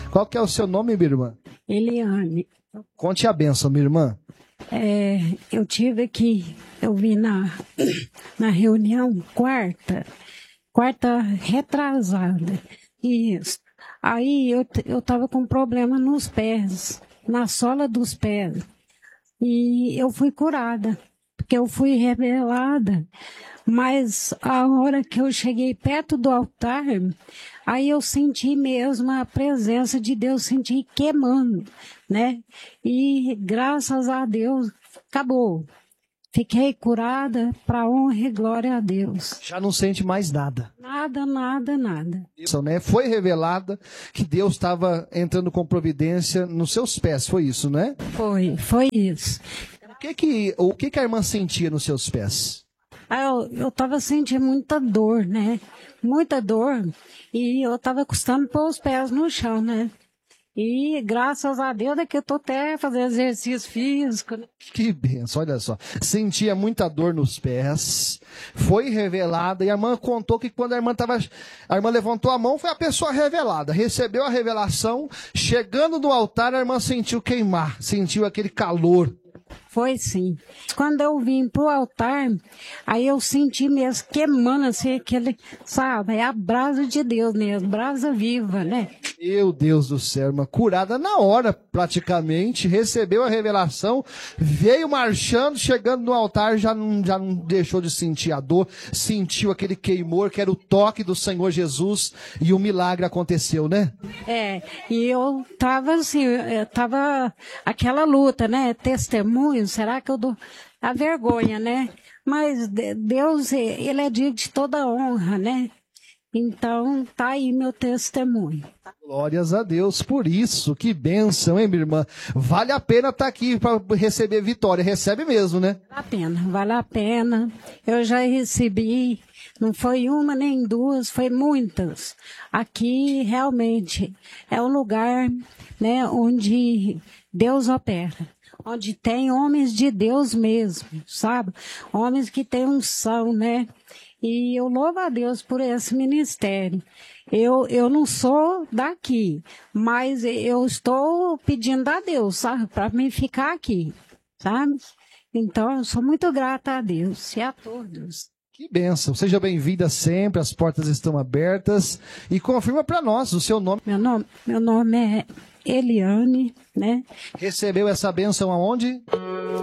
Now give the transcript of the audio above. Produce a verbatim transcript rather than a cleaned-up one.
Qual que é o seu nome, minha irmã? Eliane. Conte a bênção, minha irmã. É, eu tive aqui, eu vim na, na reunião quarta, quarta retrasada. Isso. Aí eu, eu tava com problema nos pés, na sola dos pés. E eu fui curada, porque eu fui revelada. Mas a hora que eu cheguei perto do altar, aí eu senti mesmo a presença de Deus, senti queimando, né? E graças a Deus, acabou. Fiquei curada para honra e glória a Deus. Já não sente mais nada. Nada, nada, nada. Isso, né? Foi revelada que Deus estava entrando com providência nos seus pés, foi isso, né? Foi, foi isso. O que que, o que que a irmã sentia nos seus pés? Eu estava sentindo muita dor, né? Muita dor. E eu estava custando pôr os pés no chão, né? E graças a Deus é que eu estou até fazendo exercício físico. Né? Que benção, olha só. Sentia muita dor nos pés, foi revelada, e a irmã contou que quando a irmã estava. A irmã levantou a mão, foi a pessoa revelada, recebeu a revelação, chegando no altar, a irmã sentiu queimar, sentiu aquele calor. Foi sim. Quando eu vim pro altar, aí eu senti mesmo queimando assim, aquele, sabe, é a brasa de Deus mesmo, brasa viva, né? Meu Deus do céu, irmã, curada na hora praticamente, recebeu a revelação, veio marchando, chegando no altar, já não, já não deixou de sentir a dor, sentiu aquele queimor, que era o toque do Senhor Jesus, e o milagre aconteceu, né? É, e eu tava assim, eu tava aquela luta, né, testemunho, será que eu dou a vergonha, né? Mas Deus, ele é digno de toda honra, né? Então, tá aí meu testemunho. Glórias a Deus por isso. Que bênção, hein, minha irmã? Vale a pena estar aqui para receber vitória. Recebe mesmo, né? Vale a pena, vale a pena. Eu já recebi, não foi uma nem duas, foi muitas. Aqui, realmente, é um lugar, né, onde Deus opera. Onde tem homens de Deus mesmo, sabe? Homens que têm unção, né? E eu louvo a Deus por esse ministério. Eu, eu não sou daqui, mas eu estou pedindo a Deus, sabe? Para mim ficar aqui, sabe? Então, eu sou muito grata a Deus e a todos. Que bênção. Seja bem-vinda sempre, as portas estão abertas. E confirma para nós o seu nome. Meu nome, meu nome é Eliane, né? Recebeu essa bênção aonde?